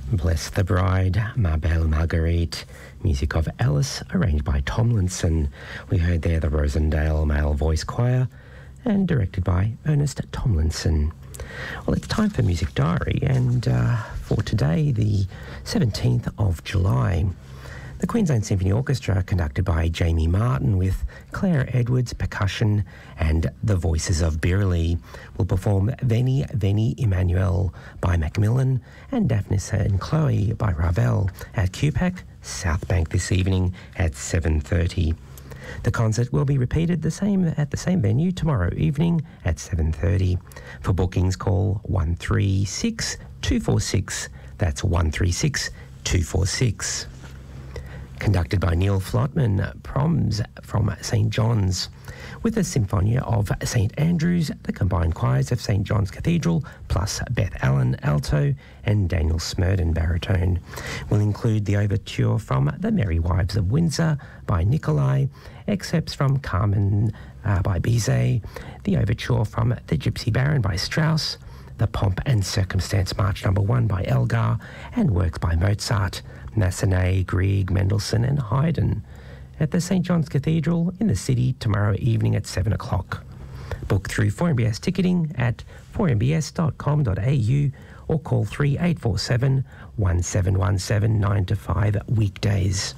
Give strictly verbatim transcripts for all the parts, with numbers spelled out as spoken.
Bless the Bride, Ma Belle Marguerite, music of Ellis, arranged by Tomlinson. We heard there the Rosendale Male Voice Choir, and directed by Ernest Tomlinson. Well, it's time for Music Diary, and uh, for today, the seventeenth of July, the Queensland Symphony Orchestra, conducted by Jamie Martin with Claire Edwards, percussion, and the voices of Birley, will perform Veni Veni Emmanuel by Macmillan and Daphnis and Chloe by Ravel at Q PAC, South Bank, this evening at seven thirty. The concert will be repeated the same at the same venue tomorrow evening at seven thirty. For bookings, call one three six, two four six. That's one three six, two four six. Conducted by Neil Flotman, Proms from Saint John's. With the Symphonia of Saint Andrews, the combined choirs of Saint John's Cathedral, plus Beth Allen, alto, and Daniel Smurden, baritone, will include the overture from The Merry Wives of Windsor by Nicolai, excerpts from Carmen uh, by Bizet, the overture from The Gypsy Baron by Strauss, the Pomp and Circumstance March Number One by Elgar, and works by Mozart, Massenet, Grieg, Mendelssohn, and Haydn at the Saint John's Cathedral in the city tomorrow evening at seven o'clock. Book through four M B S ticketing at four m b s dot com dot a u or call three eight four seven, one seven one seven nine to five weekdays.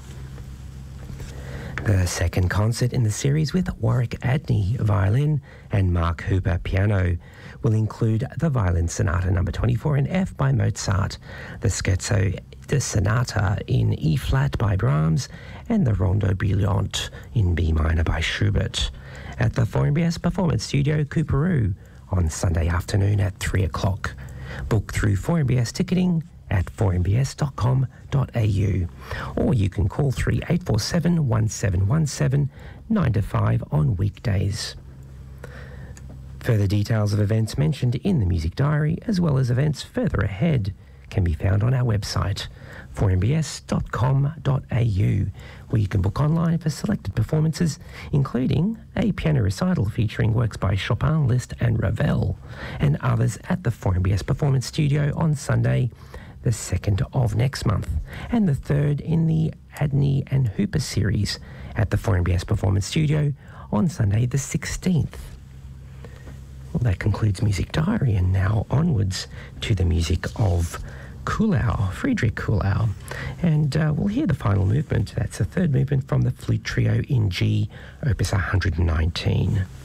The second concert in the series with Warwick Adney, violin, and Mark Hooper, piano, will include the Violin Sonata Number twenty-four in F by Mozart, the Scherzo the Sonata in E-flat by Brahms, and the Rondo Brillante in B minor by Schubert at the four M B S Performance Studio, Cooperoo, on Sunday afternoon at three o'clock. Book through four M B S ticketing at four m b s dot com dot a u, or you can call three eight four seven, one seven one seven nine to five on weekdays. Further details of events mentioned in the Music Diary, as well as events further ahead, can be found on our website, four m b s dot com dot a u, where you can book online for selected performances, including a piano recital featuring works by Chopin, Liszt and Ravel, and others at the four M B S Performance Studio on Sunday, the second of next month, and the third in the Adney and Hooper series at the four M B S Performance Studio on Sunday the sixteenth. Well, that concludes Music Diary, and now onwards to the music of Kuhlau, Friedrich Kuhlau. And uh, we'll hear the final movement. That's the third movement from the Flute Trio in G, Opus one hundred nineteen.